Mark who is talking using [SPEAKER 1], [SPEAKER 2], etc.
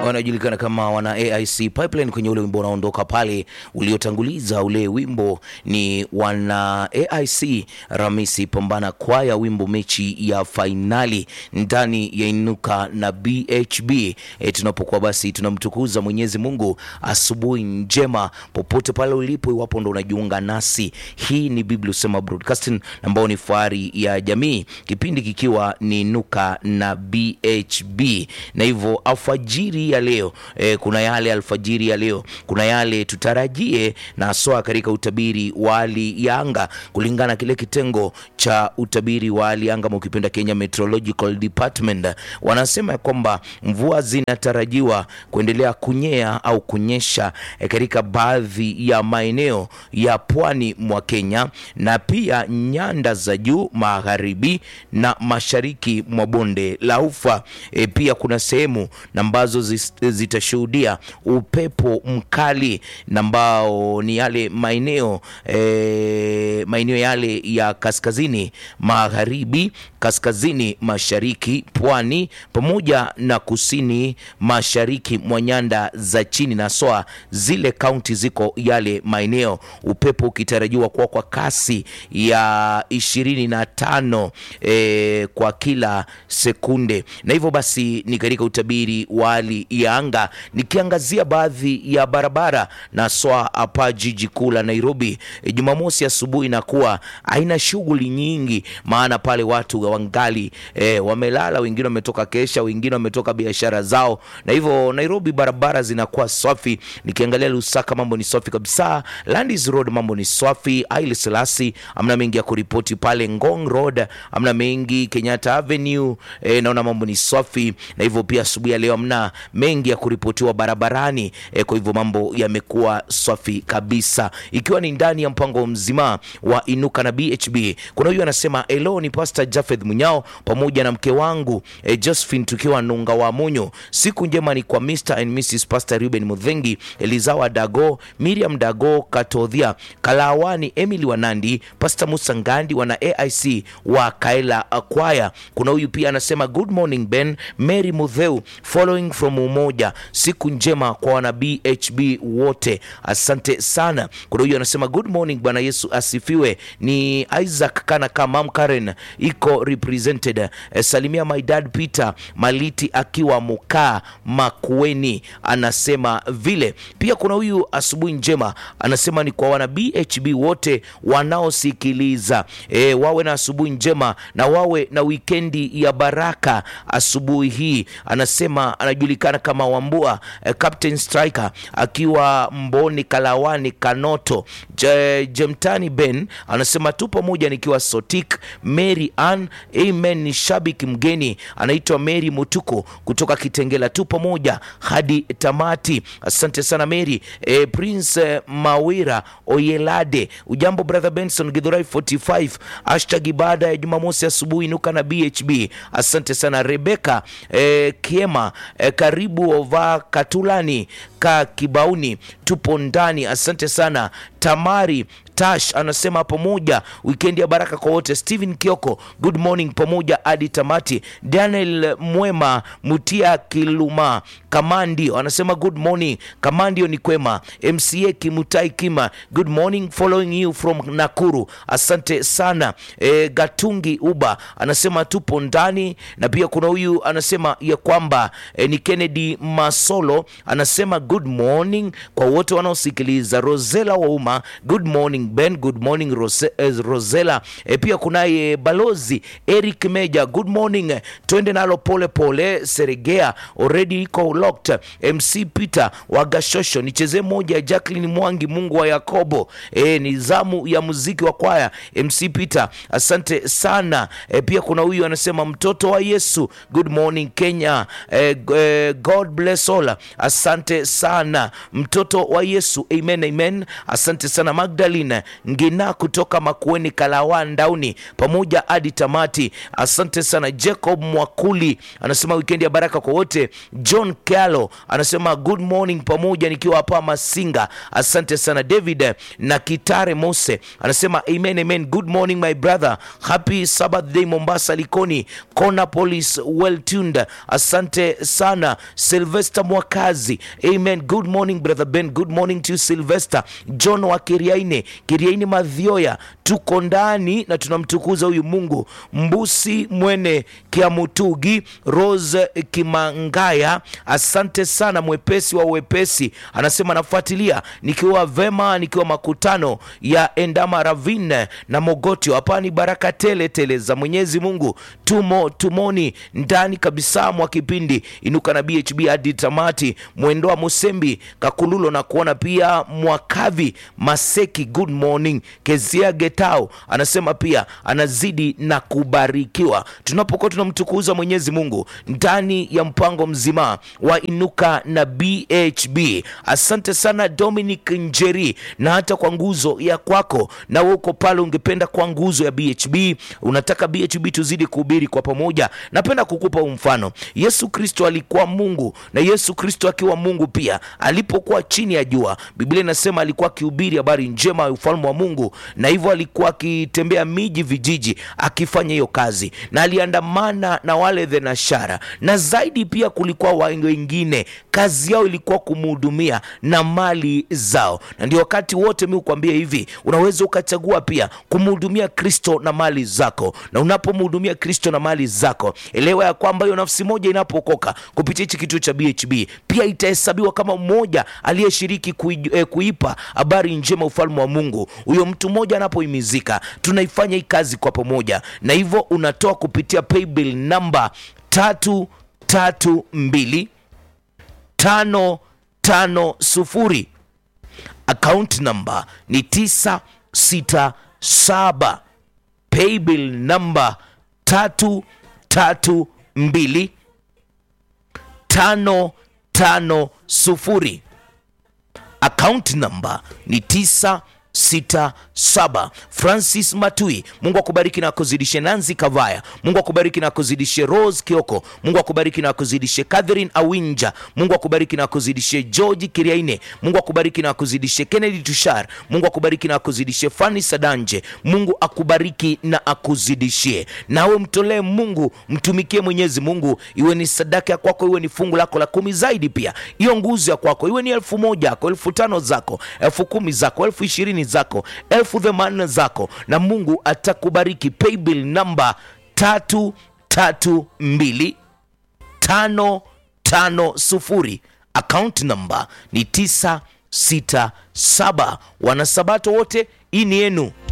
[SPEAKER 1] wanajulikana kama wana AIC Pipeline kwenye ule wimbo unaondoka pale uliotanguliza ule wimbo ni wana AIC Ramisi Pambana Kwaya, wimbo mechi ya finali ndani ya Inuka na BHB. Tunapokuwa basi tunamtukuza Mwenyezi Mungu. Asubuhi njema popote pale ulipo, iwapo ndo unajiunga nasi. Hii ni Biblia Usema Broadcasting ambao ni fahari ya jamii, kipindi kikiwa ni Inuka na BHB. Na hivyo alfajiri ya leo kuna yale alfajiri ya leo, kuna yale tutarajie na soa katika utabiri wa hali ya anga kulingana kile kitengo cha utabiri wa hali ya anga mkipenda Kenya Meteorological Department. Wanasema kwamba mvua zinatarajiwa kuendelea kunyea au kunyesha katika baadhi ya maeneo ya pwani mwa Kenya na pia nyanda za juu magharibi na mashariki mwa bonde la Ufa. Pia kuna sehemu ambazo zitashuhudia upepo mkali ambao ni yale maeneo yale ya kaskazini magharibi, kaskazini mashariki, pwani pamoja na kusini mashariki mwa nyanda za chini na soa zile kaunti ziko yale maeneo, upepo ukitarajiwa kwa kasi ya 25 kwa kila sekunde. Na hivyo basi ni katika utabiri wa hali ya anga nikiangazia baadhi ya barabara na soa hapa jiji kuu la Nairobi. Jumamosi asubuhi inakuwa haina shughuli nyingi, maana pale watu wangali wamelala, wengine wametoka kesha, wengine wametoka biashara zao, na hivyo Nairobi barabara zinakuwa safi. Nikiangalia Lusaka mambo ni safi kabisa, Landis Road mambo ni safi, Haile Selassie amna mengi ya kuripoti pale, Ngong Road amna mengi, Kenyatta Avenue naona mambo ni safi, na hivyo pia asubuhi ya leo amna mengi ya kuripotiwa barabarani. Kwa hivyo mambo yamekuwa safi kabisa, ikiwa ni ndani ya mpango mzima wa Inuka na BHB. Kuna huyu anasema hello, ni Pastor Jafeth Munyao pamoja na mke wangu Josephine tukiwa Nunga wa Munyo. Siku njema ni kwa Mr and Mrs Pastor Ruben Mudhengi, Elizawa Dago, Miriam Dago Katodhia, Kalawani Emily Wanandi, Pastor Musa Ngandi wana AIC wa Kaela Kwaya. Kuna huyu pia anasema good morning Ben, Mary Mudheu following from Umoja. Siku njema kwa wana BHB wote, asante sana. Kuna huyu anasema good morning, Bwana Yesu asifiwe. Ni Isaac Kana kama Karen iko represented. Salimia my dad Peter Maliti akiwa Mukaa Makueni, anasema vile. Pia kuna huyu asubuhi njema anasema ni kwa wana BHB wote wanaosikiliza, wawe na asubuhi njema na wawe na weekendi ya baraka asubuhi hii. Anasema anajulikana kama Wambua Captain Striker akiwa Mboni Kalawani Kanoto. Jemtani Ben anasema tu pamoja nikiwa Sotik. Mary Ann amen, ni shabiki mgeni anaitwa Mary Mutuko kutoka Kitengela, tu pamoja hadi tamati. Asante sana Mary. Prince Mawira Oyelade, ujambo brother Benson Githurai 45 hashtag ibada ya Jumamosi asubuhi Inuka na BHB. Asante sana Rebecca Kiema karibu ova Katulani ka Kibauni, tupo ndani. Asante sana Tamari Tash anasema pamoja weekend ya baraka kwa wote. Steven Kioko good morning pamoja hadi tamati. Daniel Mwema Mutia Kiluma Kamandi anasema good morning Kamandi ni kwema. MCA Kimutai Kima good morning following you from Nakuru, asante sana. Gatungi Uba anasema tupo ndani. Na pia kuna huyu anasema ya kwamba ni Kennedy Masolo anasema good morning kwa wote wanaosikiliza. Rosela Wauma good morning Ben, good morning Rosela. Pia kunaye Balozi Eric Meja good morning, twende nalo pole pole Seregea already iko locked. MC Peter Wagashosho nicheze moja ya Jacqueline Mwangi Mungu wa Yakobo, ni zamu ya muziki wa kwaya MC Peter, asante sana. Pia kuna huyu anasema mtoto wa Yesu good morning Kenya, God bless all, asante sana mtoto wa Yesu, amen amen, asante asante sana Magdalene Ngina kutoka Makueni Kalawandauni, pamoja hadi tamati. Asante sana Jacob Mwakuli anasema weekend ya baraka kwa wote. John Kalo anasema good morning pamoja nikiwa hapa Masinga. Asante sana David na Kitare Mose anasema amen amen, good morning my brother, happy Sabbath day Mombasa Likoni Kona Police well tuned. Asante sana Sylvester Mwakazi, amen, good morning brother Ben, good morning to you Sylvester. John wa Kiriaini Madhioya, tuko ndani na tunamtukuza huyu Mungu. Mbusi Mwene Kiamutugi Rose Kimangaya, asante sana mwepesi wa wepesi, anasema nafuatilia nikiwa vema, nikiwa makutano ya Endama Ravine na Mogotio. Hapa ni baraka tele tele za Mwenyezi Mungu, tumoni ndani kabisa mwa kipindi Inuka na BHB hadi tamati. Mwendoa Musembi Kakululo na kuona pia Mwakavi Maseki, good morning. Kezia Getao anasema pia anazidi na kubarikiwa tunapokuwa tunamtukuza Mwenyezi Mungu ndani ya mpango mzima wa Inuka na BHB. Asante sana Dominic Njeri, na hata kwa nguzo ya kwako, na wewe uko pale ungependa kwa nguzo ya BHB, unataka BHB tuzidi kuhubiri kwa pamoja. Napenda kukupa mfano. Yesu Kristo alikuwa Mungu, na Yesu Kristo akiwa Mungu pia alipokuwa chini ya jua, Biblia inasema alikuwa akihubiri habari njema ya ufalme wa Mungu, na hivyo alikuwa akitembea miji vijiji akifanya hiyo kazi, na aliandamana na wale thenashara, na zaidi pia kulikuwa wengine kazi yao ilikuwa kumhudumia na mali zao. Na ndio wakati wote mimi kukwambia hivi, unaweza ukachagua pia kumhudumia Kristo na mali zako, na unapomhudumia Kristo na mali zako, elewa ya kwamba hiyo nafsi moja inapokoka kupitia hiki kitu cha BHB pia itahesabiwa kama mmoja aliyeshiriki kuipa habari njema ufalme wa Mungu. Huyo mtu mmoja anapohimizika, tunaifanya hii kazi kwa pamoja, na hivyo unatoa kupitia paybill number 3325550, account number ni 967, paybill number 3325550, account number ni 967. Francis Matui, Mungu akubariki na akuzidishe. Nanzi Kavaya, Mungu akubariki na akuzidishe. Rose Kioko, Mungu akubariki na akuzidishe. Catherine Awinja, Mungu akubariki na akuzidishe. George Kiriaine, Mungu akubariki na akuzidishe. Kennedy Tushar, Mungu akubariki na akuzidishe. Fanny Sadanje, Mungu akubariki na akuzidishie. Nawe mtolee Mungu, mtumikie Mwenyezi Mungu, iwe ni sadaka ya kwako, iwe ni fungu lako la 10 zaidi pia. Hiyo nguzo ya kwako iwe ni 1000 yako, 5000 zako, 10000 zako, 20000 zako, 80,000 zako, na Mungu atakubariki. Paybill number 332550, account number ni 967. Wanasabato wote, hii ni yenu.